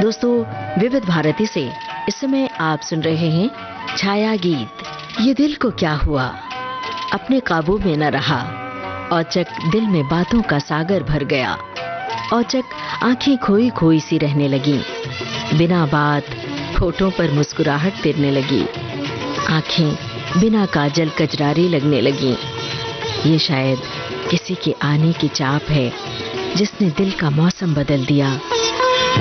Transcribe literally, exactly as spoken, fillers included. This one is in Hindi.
दोस्तों, विविध भारती से इस समय आप सुन रहे हैं छाया गीत। ये दिल को क्या हुआ, अपने काबू में न रहा। औचक दिल में बातों का सागर भर गया। औचक आंखें खोई खोई सी रहने लगी। बिना बात होठों पर मुस्कुराहट तिरने लगी। आंखें बिना काजल कजरारी लगने लगी। ये शायद किसी के आने की चाप है जिसने दिल का मौसम बदल दिया।